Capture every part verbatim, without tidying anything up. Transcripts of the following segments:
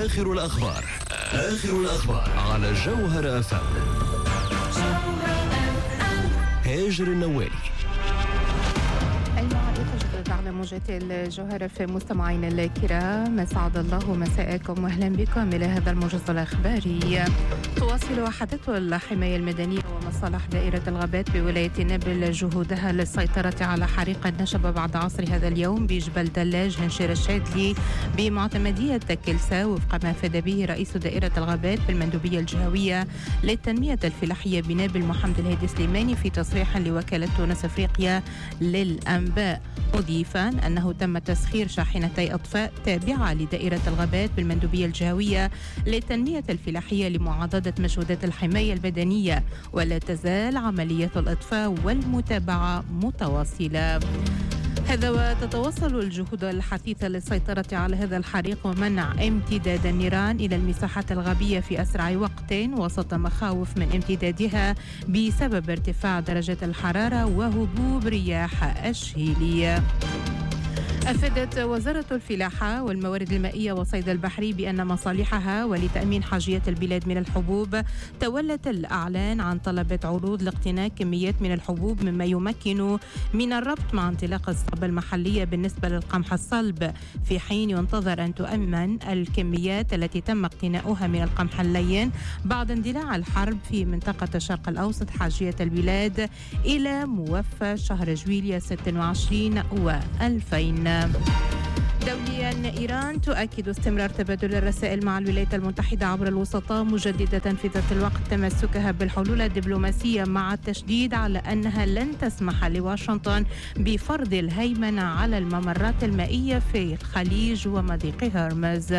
آخر الأخبار آخر الأخبار على جوهر أف أم. هاجر النوالي. على موجة الجوهرة في مستمعين الكرام، أسعد الله مساءكم وأهلا بكم إلى هذا الموجز الأخباري. تواصل وحدة الحماية المدنية ومصالح دائرة الغابات بولاية نابل جهودها للسيطرة على حريق نشب بعد عصر هذا اليوم بجبل دلاج هنشير الشادلي بمعتمدية كلسا، وفق ما أفاد به رئيس دائرة الغابات بالمندوبية الجهوية للتنمية الفلاحية بنابل محمد الهادي سليماني في تصريح لوكالة تونس أفريقيا للأنباء، مضيفا أنه تم تسخير شاحنتي أطفاء تابعة لدائرة الغابات بالمندوبية الجهوية للتنمية الفلاحية لمعاضدة مجهودات الحماية المدنية، ولا تزال عملية الإطفاء والمتابعة متواصلة. هذا وتتواصل الجهود الحثيثة للسيطرة على هذا الحريق ومنع امتداد النيران إلى المساحات الغابية في أسرع وقت، وسط مخاوف من امتدادها بسبب ارتفاع درجات الحرارة وهبوب رياح الشهيلية. أفادت وزارة الفلاحة والموارد المائية والصيد البحري بأن مصالحها ولتأمين حاجية البلاد من الحبوب تولت الإعلان عن طلبة عروض لاقتناء كميات من الحبوب، مما يمكن من الربط مع انطلاق الصلب المحلية بالنسبة للقمح الصلب، في حين ينتظر أن تؤمن الكميات التي تم اقتناؤها من القمح اللين بعد اندلاع الحرب في منطقة الشرق الأوسط حاجية البلاد إلى موفى شهر جويلية ستة وعشرين وألفين. دوليا، إيران تؤكد استمرار تبادل الرسائل مع الولايات المتحدة عبر الوسطاء، مجددة في ذات الوقت تمسكها بالحلول الدبلوماسية مع التشديد على أنها لن تسمح لواشنطن بفرض الهيمنة على الممرات المائية في الخليج ومضيق هرمز.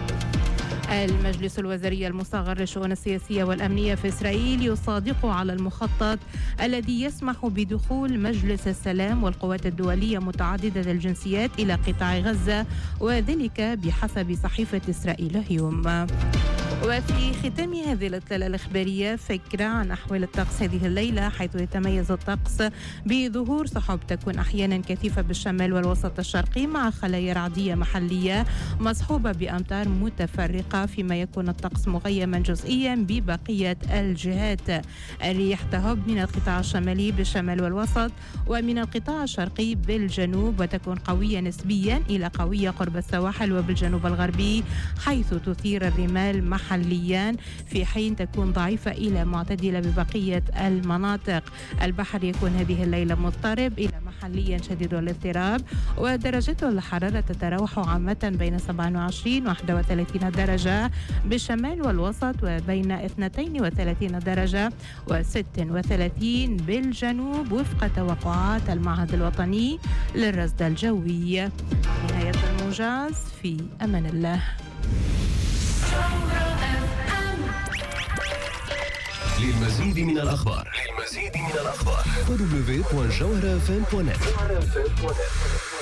المجلس الوزاري المصغر للشؤون السياسية والأمنية في إسرائيل يصادق على المخطط الذي يسمح بدخول مجلس السلام والقوات الدولية متعددة الجنسيات إلى قطاع غزة، وذلك بحسب صحيفة إسرائيل اليوم. وفي ختام هذه الإطلالة الإخبارية فكرة عن أحوال الطقس هذه الليلة، حيث يتميز الطقس بظهور سحب تكون أحيانا كثيفة بالشمال والوسط الشرقي مع خلايا رعدية محلية مصحوبة بأمطار متفرقة، فيما يكون الطقس مغيما جزئيا ببقية الجهات. الرياح تهب من القطاع الشمالي بالشمال والوسط ومن القطاع الشرقي بالجنوب، وتكون قوية نسبيا إلى قوية قرب السواحل وبالجنوب الغربي، حيث تثير الرمال محليا، في حين تكون ضعيفة إلى معتدلة ببقية المناطق. البحر يكون هذه الليلة مضطرب إلى محليا شديد الاضطراب، ودرجة الحرارة تتراوح عامة بين سبعة وعشرين و واحد وثلاثين درجة بالشمال والوسط، وبين اثنين وثلاثين درجة و ستة وثلاثين بالجنوب، وفق توقعات المعهد الوطني للرصد الجوي. نهاية الموجز، في أمان الله. للمزيد من الأخبار للمزيد من الأخبار دبليو دبليو دوت جوهر اف ام دوت نت.